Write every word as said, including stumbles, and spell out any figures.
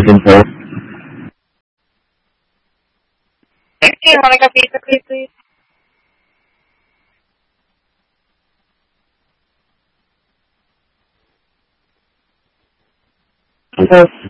American Post. Fifteen, Monica Pizza, please, please. Hello.